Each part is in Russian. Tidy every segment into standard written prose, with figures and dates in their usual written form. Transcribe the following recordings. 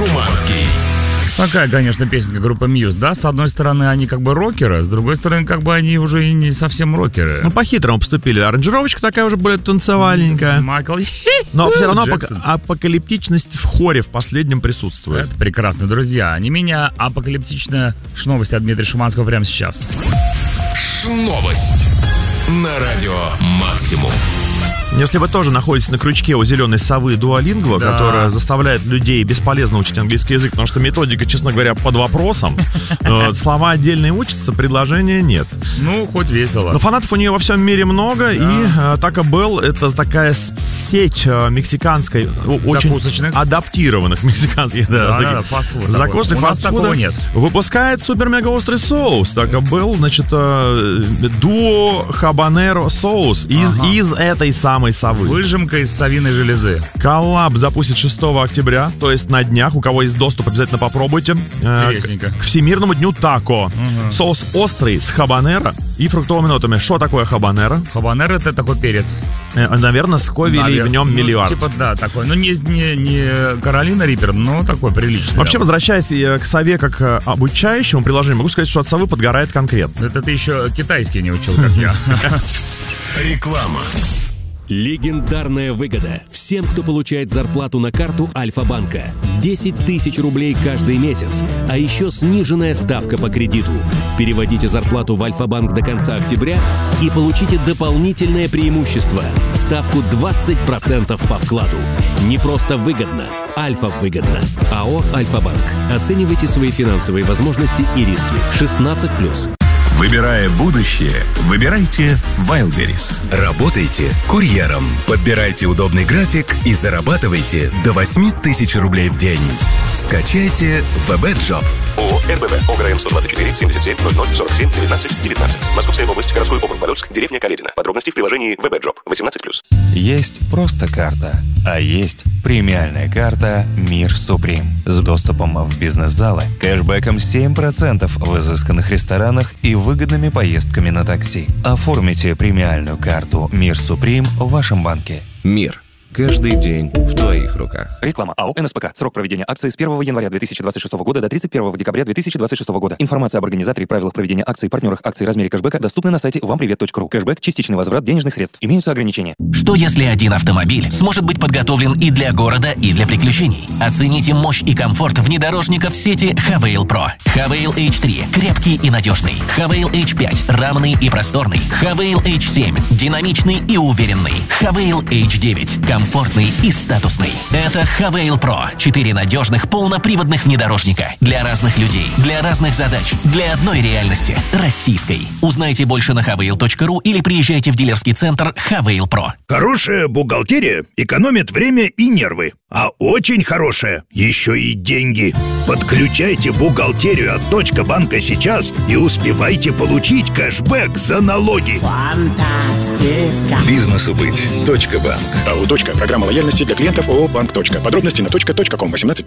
Шуманский. Такая, конечно, песенка группы Muse, да? С одной стороны, они как бы рокеры, с другой стороны, как бы они уже и не совсем рокеры. Ну, по-хитрому поступили. Аранжировочка такая уже более танцевальненькая. Майкл Но все равно Джексон. апокалиптичность в хоре в последнем присутствует. Это прекрасно, друзья. Не менее апокалиптичная новость от Дмитрия Шуманского прямо сейчас. Новость на радио «Максимум». Если вы тоже находитесь на крючке у зеленой совы Duolingo, Да. которая заставляет людей бесполезно учить английский язык, потому что методика, честно говоря, под вопросом, слова отдельные учатся, предложения нет. Ну, хоть весело. Но фанатов у нее во всем мире много, и Taco Bell — это такая сеть мексиканской, очень Закусочных. адаптированных мексиканских Да, фастфуд. закусок, У нас такого нет. Выпускает супер-мега-острый соус. Taco Bell, значит, дуо хабанеро соус из этой самой совы. Выжимка из совиной железы. Коллаб запустит 6 октября, то есть на днях. У кого есть доступ, обязательно попробуйте. Интересненько. К Всемирному дню тако. Соус острый с хабанеро и фруктовыми нотами. Что такое хабанеро? Хабанеро — это такой перец. Наверное, сковелей в нем миллиард. Типа, да, такой. Ну, не Каролина Риппер, но такой приличный. Вообще, возвращаясь к сове как обучающему приложению, могу сказать, что от совы подгорает конкретно. Это ты еще китайский не учил, как я. Реклама. Легендарная выгода всем, кто получает зарплату на карту Альфа-банка. 10 тысяч рублей каждый месяц, а еще сниженная ставка по кредиту. Переводите зарплату в Альфа-банк до конца октября и получите дополнительное преимущество – ставку 20% по вкладу. Не просто выгодно, Альфа-выгодно. АО «Альфа-банк». Оценивайте свои финансовые возможности и риски. 16+. Выбирая будущее, выбирайте Wildberries. Работайте курьером. Подбирайте удобный график и зарабатывайте до 8 тысяч рублей в день. Скачайте VB-Job. ООО РБВ. ОГРН 124 77 00 47 19 19. Московская область. Городской округ Полюск. Деревня Каледина. Подробности в приложении VB-Job. 18+. Есть просто карта, а есть премиальная карта «Мир Суприм» с доступом в бизнес-залы, кэшбэком 7% в изысканных ресторанах и выгодными поездками на такси. Оформите премиальную карту «Мир Суприм» в вашем банке. Мир. Каждый день в твоих руках. Реклама АО «НСПК». Срок проведения акции с 1 января 2026 года до 31 декабря 2026 года. Информация об организаторе и правилах проведения акций, партнерах акций, размере кэшбэка доступна на сайте вампривет.ру. Кэшбэк – частичный возврат денежных средств. Имеются ограничения. Что если один автомобиль сможет быть подготовлен и для города, и для приключений? Оцените мощь и комфорт внедорожников сети Havail Pro. Havail H3 – крепкий и надежный. Havail H5 – рамный и просторный. Havail H7 – динамичный и уверенный. Havail H9 – комфортный и статусный. Это Havail Pro. 4 надежных полноприводных внедорожника. Для разных людей, для разных задач, для одной реальности. Российской. Узнайте больше на havail.ru или приезжайте в дилерский центр Havail Pro. Хорошая бухгалтерия экономит время и нервы. А очень хорошая еще и деньги. Подключайте бухгалтерию от Точка банка сейчас и успевайте получить кэшбэк за налоги. Фантастика. Бизнесу быть. Точка банк. АО «Точка». Программа лояльности для клиентов ООО «Банк. Точка». Подробности на точка.ком 18+.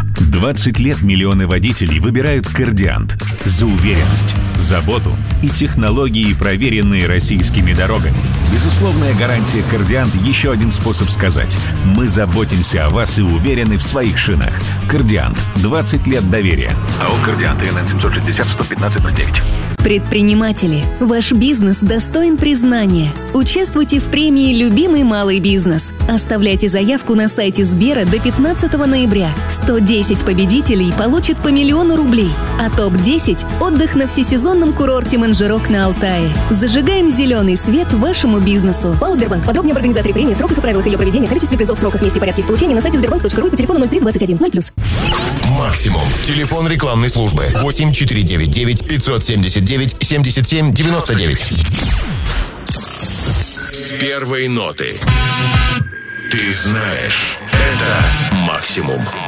20 лет миллионы водителей выбирают «Кардиант» за уверенность, заботу и технологии, проверенные российскими дорогами. Безусловная гарантия «Кардиант» — еще один способ сказать: мы заботимся о вас и уверены в своих шинах. «Кардиант» — 20 лет доверия. АО «Кардиант» ИНН 760 115 09. Предприниматели, ваш бизнес достоин признания. Участвуйте в премии «Любимый малый бизнес». Оставляйте заявку на сайте Сбера до 15 ноября. 110 победителей получат по 1 000 000 рублей. А топ-10 – отдых на всесезонном курорте Манжирок на Алтае. Зажигаем зеленый свет вашему бизнесу. ПАО «Сбербанк». Подробнее об организаторе премии, сроках и правилах ее проведения, количестве призов, сроках, месте, порядке их получения на сайте sberbank.ru и по телефону 03 21 0+. Максимум. Телефон рекламной службы 8 499 579 77 99. С первой ноты. Ты знаешь, это максимум.